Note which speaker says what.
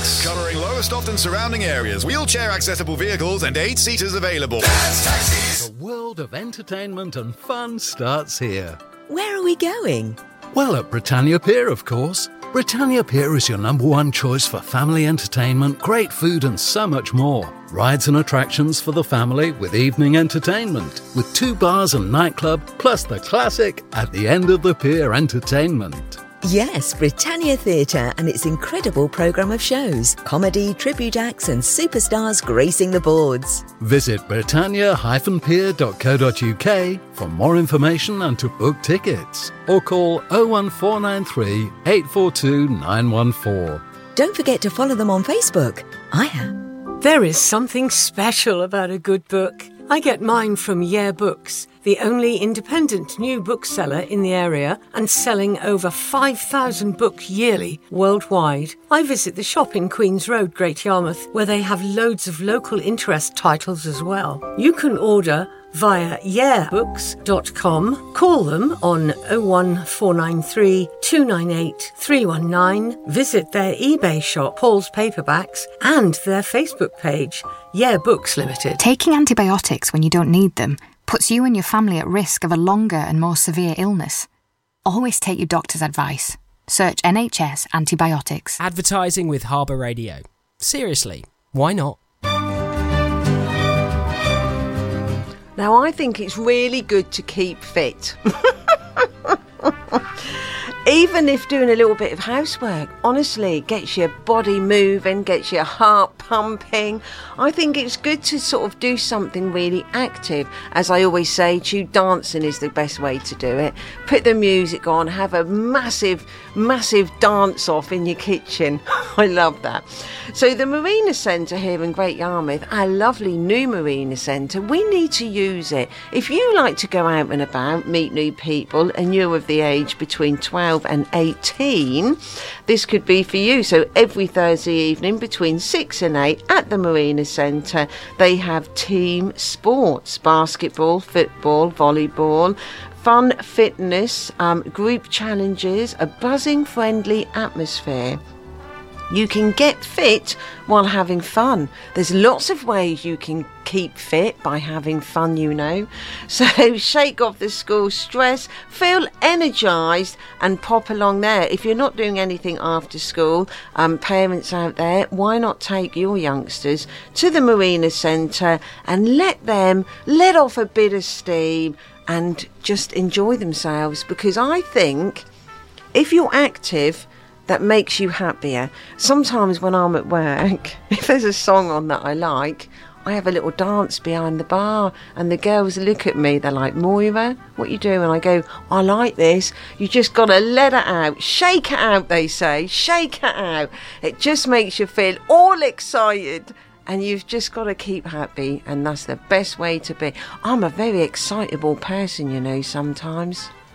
Speaker 1: Tax. Covering Lowestoft and surrounding areas. Wheelchair accessible vehicles and 8-seaters available. Dad's Taxis.
Speaker 2: The world of entertainment and fun starts here.
Speaker 3: Where are we going?
Speaker 2: Well, at Britannia Pier, of course. Britannia Pier is your number one choice for family entertainment, great food and so much more. Rides and attractions for the family with evening entertainment, with 2 bars and nightclub, plus the classic at the end of the pier entertainment.
Speaker 3: Yes, Britannia Theatre and its incredible programme of shows, comedy, tribute acts and superstars gracing the boards.
Speaker 2: Visit britannia-pier.co.uk for more information and to book tickets. Or call 01493 842 914.
Speaker 3: Don't forget to follow them on Facebook. I have.
Speaker 4: There is something special about a good book. I get mine from Yeah Books, the only independent new bookseller in the area and selling over 5,000 books yearly worldwide. I visit the shop in Queen's Road, Great Yarmouth, where they have loads of local interest titles as well. You can order via yeahbooks.com. Call them on 01493 298 319. Visit their eBay shop, Paul's Paperbacks, and their Facebook page, Yeah Books Limited.
Speaker 5: Taking antibiotics when you don't need them puts you and your family at risk of a longer and more severe illness. Always take your doctor's advice. Search NHS antibiotics.
Speaker 6: Advertising with Harbour Radio. Seriously, why not?
Speaker 7: Now, I think it's really good to keep fit. Even if doing a little bit of housework, honestly, gets your body moving, gets your heart pumping. I think it's good to sort of do something really active. As I always say, dancing is the best way to do it. Put the music on, have a massive dance off in your kitchen. I love that. So the Marina Centre here in Great Yarmouth, our lovely new Marina Centre, we need to use it. If you like to go out and about, meet new people, and you're of the age between 12 and 18, this could be for you. So every Thursday evening between 6 and 8 at the Marina Centre, they have team sports, basketball, football, volleyball, fun fitness, group challenges, a buzzing friendly atmosphere. You can get fit while having fun. There's lots of ways you can keep fit by having fun, you know. So shake off the school stress, feel energised and pop along there. If you're not doing anything after school, parents out there, why not take your youngsters to the Marina Centre and let them let off a bit of steam and just enjoy themselves? Because I think if you're active, that makes you happier. Sometimes when I'm at work, if there's a song on that I like, I have a little dance behind the bar and the girls look at me, they're like, Moira, what you doing? And I go, I like this. You just got to let it out. Shake it out, they say. Shake it out. It just makes you feel all excited. And you've just got to keep happy, and that's the best way to be. I'm a very excitable person, you know, sometimes.